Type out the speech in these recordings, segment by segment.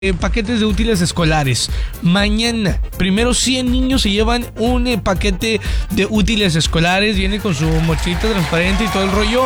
paquetes de útiles escolares. Mañana, primero 100 niños se llevan un paquete de útiles escolares. Viene con su mochilita transparente y todo el rollo.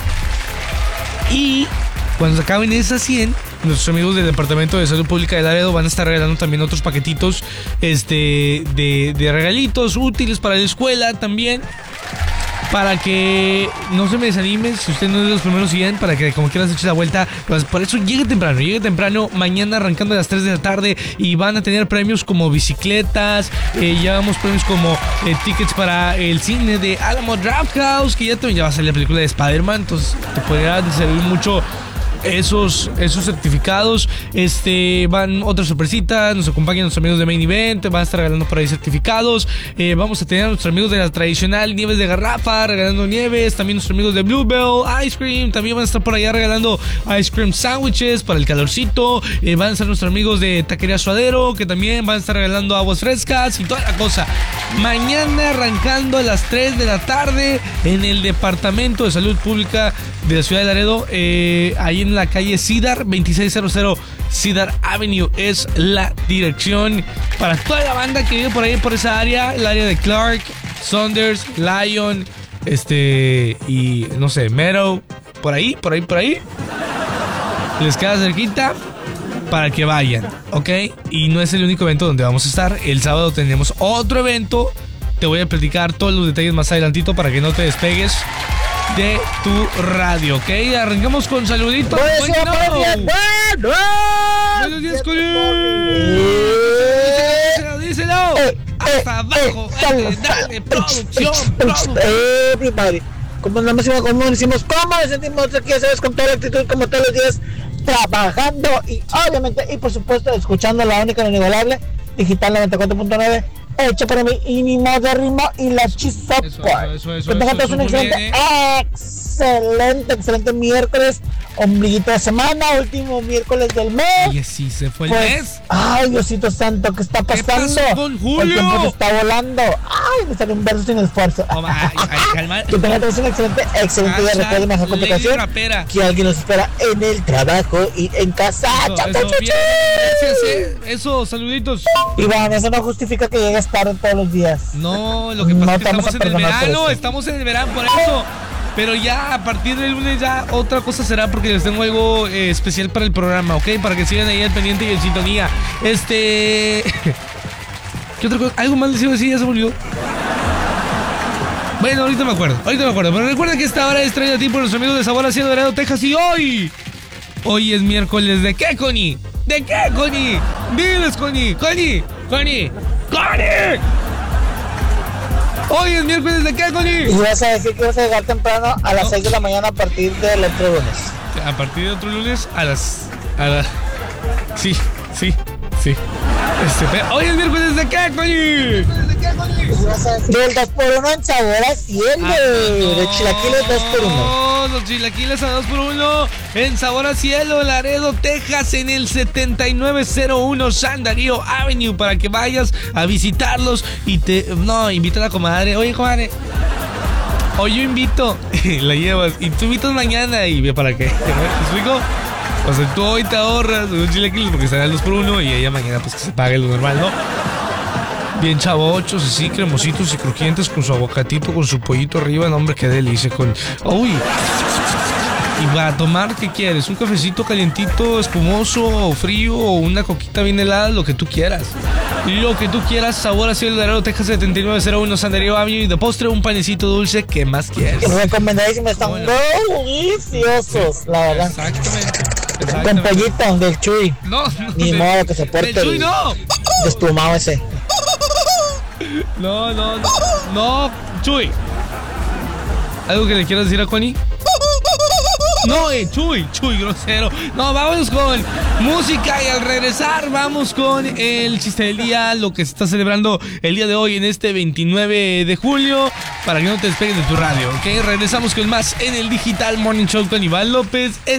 Y cuando se acaben esas 100, nuestros amigos del Departamento de Salud Pública de Laredo van a estar regalando también otros paquetitos de regalitos útiles para la escuela también. Para que no se me desanimen, si usted no es de los primeros 100, para que como quieras eche la vuelta. Pues por eso llegue temprano, mañana arrancando a las 3 de la tarde, y van a tener premios como bicicletas, llevamos premios como tickets para el cine de Alamo Drafthouse, que ya va a salir la película de Spider-Man, entonces te podría servir mucho esos certificados. Van otras sorpresitas, nos acompañan nuestros amigos de Main Event, van a estar regalando por ahí certificados. Vamos a tener a nuestros amigos de la tradicional Nieves de Garrafa regalando nieves, también nuestros amigos de Bluebell Ice Cream también van a estar por allá regalando ice cream sandwiches para el calorcito. Van a estar nuestros amigos de Taquería Suadero, que también van a estar regalando aguas frescas y toda la cosa. Mañana arrancando a las 3 de la tarde en el Departamento de Salud Pública de la ciudad de Laredo, ahí en la calle Cedar, 2600 Cedar Avenue es la dirección para toda la banda que vive por ahí, por esa área, el área de Clark, Saunders, Lyon, y no sé, Meadow, por ahí. Les queda cerquita para que vayan, ¿ok? Y no es el único evento donde vamos a estar. El sábado tenemos otro evento. Te voy a platicar todos los detalles más adelantito para que no te despegues de tu radio, ¿ok? Arrancamos con saluditos. Buenos días, díselo. Hasta abajo. Dale, producción. Everybody. Como en la máxima común decimos, ¿cómo nos sentimos aquí? ¿Sabes? Con toda la actitud, como todos los días, trabajando y obviamente, y por supuesto, escuchando la única, la inigualable, Digital 94.9. Hecho para mí y mi ritmo y la chisopa. Que tengas un excelente miércoles, ombliguito de semana, último miércoles del mes. Oye, sí, se fue el mes. Ay, Diosito santo, ¿qué está pasando? ¿Qué pasó con Julio? El tiempo se está volando. Ay, me sale un verso sin esfuerzo. Calma. Que tengas un excelente día. Recuerda mejor complicación que alguien nos espera en el trabajo y en casa. Eso, saluditos. Y bueno, eso no justifica que llegues tarde todos los días. No, lo que pasa es que estamos en el verano, por eso. Pero ya a partir del lunes ya otra cosa será, porque les tengo algo especial para el programa, ¿ok? Para que sigan ahí al pendiente y en sintonía. ¿Qué otra cosa? ¿Algo más les iba a decir? Ya se me olvidó. Bueno, ahorita me acuerdo. Pero recuerden que esta hora es traída a ti por los amigos de Sabor a Cielo, Laredo, Texas. Y hoy es miércoles ¿de qué, Connie? ¿De qué, Connie? Diles, Connie. Hoy es miércoles ¿de qué, Connie? Y vas a decir que vas a llegar temprano a las 6 de la mañana a partir del otro lunes. A partir de otro lunes a las... Sí. Hoy es miércoles ¿de qué, Connie? Del 2x1 en Sabor a Cielo. De chilaquiles 2x1. Los chilaquiles a 2x1 en Sabor a Cielo, Laredo, Texas, en el 7901 San Darío Avenue, para que vayas a visitarlos y invita a la comadre. Oye, comadre, hoy yo invito, la llevas y tú invitas mañana y ve para qué. ¿Te explico? O sea, tú hoy te ahorras un chilaquiles porque sale al 2x1 y ella mañana pues que se pague lo normal, ¿no? Bien chavochos, así cremositos y crujientes, con su aguacatito, con su pollito arriba. No, hombre, qué delicia. Uy. Y para tomar, ¿qué quieres? ¿Un cafecito calientito, espumoso o frío, o una coquita bien helada? Lo que tú quieras. Sabor a Cielo, Laredo, Texas, 7901 San Darío Avenue. Y de postre, un panecito dulce. ¿Qué más quieres? Recomendadísimo, están deliciosos, la verdad. Exactamente. Con pollito del Chuy. No. Ni modo que se porte. Del Chuy no. Desplumado ese. No, Chuy. ¿Algo que le quieras decir a Connie? No, Chuy, grosero. No, vámonos con música y al regresar vamos con el chiste del día, lo que se está celebrando el día de hoy en este 29 de julio, para que no te despegues de tu radio, ¿ok? Regresamos con más en el Digital Morning Show con Iván López.